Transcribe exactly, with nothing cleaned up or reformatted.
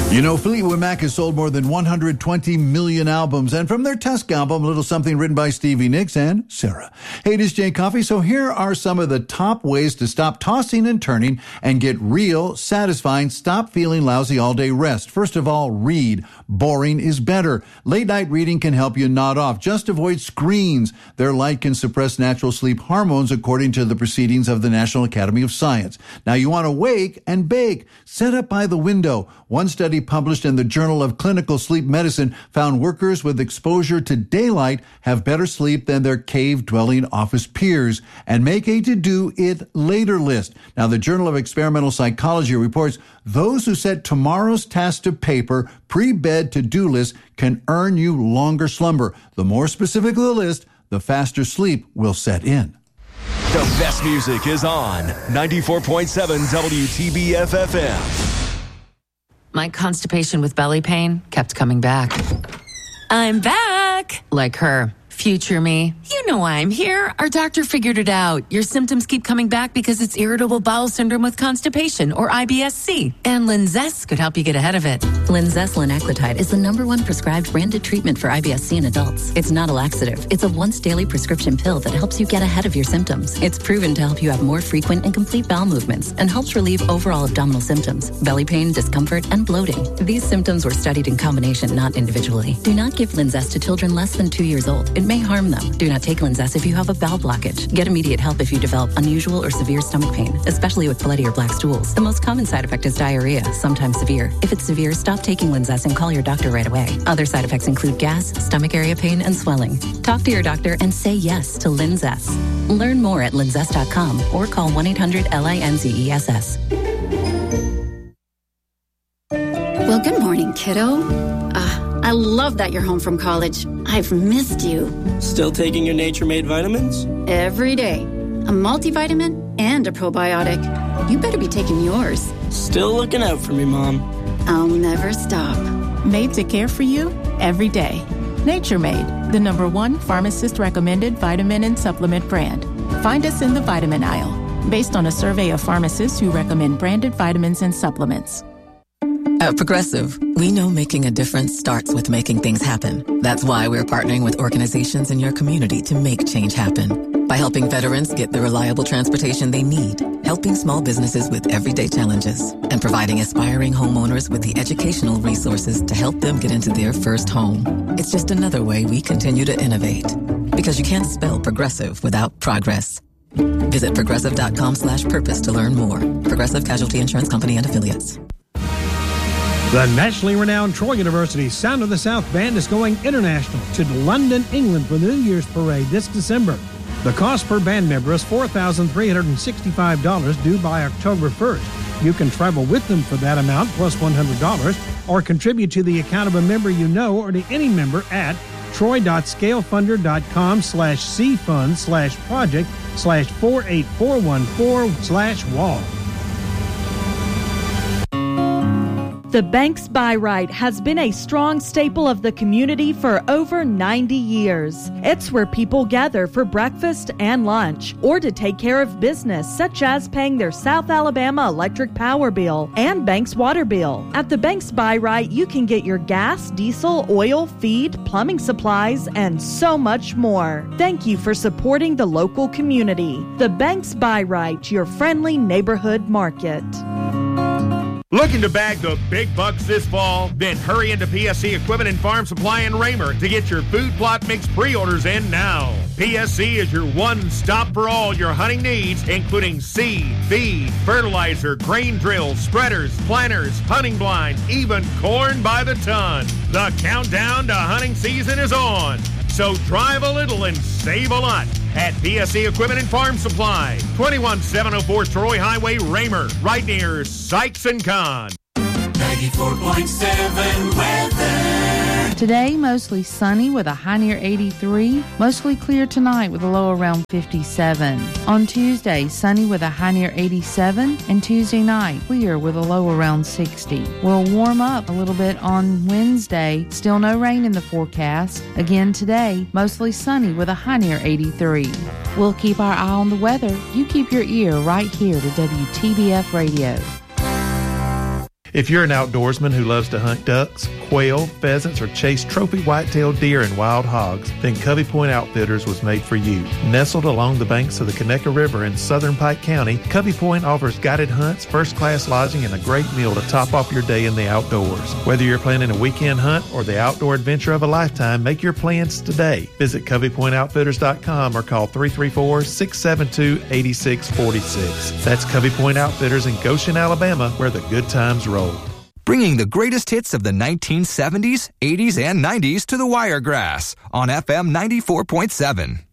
You know, Fleetwood Mac has sold more than one hundred twenty million albums, and from their Tusk album, a little something written by Stevie Nicks and Sarah. Hey, this is Jay Coffey. So here are some of the top ways to stop tossing and turning and get real, satisfying, stop feeling lousy all-day rest. First of all, read. Boring is better. Late-night reading can help you nod off. Just avoid screens. Their light can suppress natural sleep hormones, according to the proceedings of the National Academy of Science. Now, you want to wake and bake. Sit up by the window. One study published in the Journal of Clinical Sleep Medicine found workers with exposure to daylight have better sleep than their cave-dwelling office peers, and make a to-do-it-later list. Now, the Journal of Experimental Psychology reports those who set tomorrow's task to paper, pre-bed to-do list, can earn you longer slumber. The more specific the list, the faster sleep will set in. The best music is on ninety-four point seven W T B F F M. My constipation with belly pain kept coming back. I'm back! Like her. Future me. You know why I'm here. Our doctor figured it out. Your symptoms keep coming back because it's irritable bowel syndrome with constipation, or I B S C. And Linzess could help you get ahead of it. Linzess linaclotide is the number one prescribed branded treatment for I B S C in adults. It's not a laxative. It's a once daily prescription pill that helps you get ahead of your symptoms. It's proven to help you have more frequent and complete bowel movements and helps relieve overall abdominal symptoms, belly pain, discomfort, and bloating. These symptoms were studied in combination, not individually. Do not give Linzess to children less than two years old. It may harm them. Do not take Linzess if you have a bowel blockage. Get immediate help if you develop unusual or severe stomach pain, especially with bloody or black stools. The most common side effect is diarrhea, sometimes severe. If it's severe, stop taking Linzess and call your doctor right away. Other side effects include gas, stomach area pain, and swelling. Talk to your doctor and say yes to Linzess. Learn more at linzess dot com or call one eight hundred L I N Z E S S. Well, good morning, kiddo. Uh, I love that you're home from college. I've missed you. Still taking your Nature Made vitamins? Every day. A multivitamin and a probiotic. You better be taking yours. Still looking out for me, Mom. I'll never stop. Made to care for you every day. Nature Made, the number one pharmacist-recommended vitamin and supplement brand. Find us in the vitamin aisle, based on a survey of pharmacists who recommend branded vitamins and supplements. At Progressive, we know making a difference starts with making things happen. That's why we're partnering with organizations in your community to make change happen. By helping veterans get the reliable transportation they need, helping small businesses with everyday challenges, and providing aspiring homeowners with the educational resources to help them get into their first home. It's just another way we continue to innovate. Because you can't spell progressive without progress. Visit progressive.com slash purpose to learn more. Progressive Casualty Insurance Company and Affiliates. The nationally renowned Troy University Sound of the South Band is going international to London, England for the New Year's Parade this December. The cost per band member is four thousand three hundred sixty-five dollars due by October first. You can travel with them for that amount plus one hundred dollars or contribute to the account of a member you know or to any member at troy.scalefunder.com slash cfund slash project slash 48414 slash wall. The Banks Buy Right has been a strong staple of the community for over ninety years. It's where people gather for breakfast and lunch, or to take care of business such as paying their South Alabama electric power bill and Banks water bill. At the Banks Buy Right, you can get your gas, diesel, oil, feed, plumbing supplies, and so much more. Thank you for supporting the local community. The Banks Buy Right, your friendly neighborhood market. Looking to bag the big bucks this fall? Then hurry into P S C Equipment and Farm Supply in Raymer to get your food plot mix pre-orders in now. P S C is your one-stop for all your hunting needs, including seed, feed, fertilizer, grain drills, spreaders, planters, hunting blinds, even corn by the ton. The countdown to hunting season is on. So drive a little and save a lot at P S C Equipment and Farm Supply, twenty-one seven oh four Troy Highway, Raymer, right near Sykes and Kahn. ninety-four point seven weather. Today, mostly sunny with a high near eighty-three. Mostly clear tonight with a low around fifty-seven. On Tuesday, sunny with a high near eighty-seven. And Tuesday night, clear with a low around sixty. We'll warm up a little bit on Wednesday. Still no rain in the forecast. Again today, mostly sunny with a high near eighty-three. We'll keep our eye on the weather. You keep your ear right here to W T B F Radio. If you're an outdoorsman who loves to hunt ducks, quail, pheasants, or chase trophy white-tailed deer and wild hogs, then Covey Point Outfitters was made for you. Nestled along the banks of the Conecuh River in southern Pike County, Covey Point offers guided hunts, first-class lodging, and a great meal to top off your day in the outdoors. Whether you're planning a weekend hunt or the outdoor adventure of a lifetime, make your plans today. Visit Covey Point Outfitters dot com or call three three four, six seven two, eight six four six. That's Covey Point Outfitters in Goshen, Alabama, where the good times roll. Bringing the greatest hits of the nineteen seventies, eighties, and nineties to the Wiregrass on F M ninety-four point seven.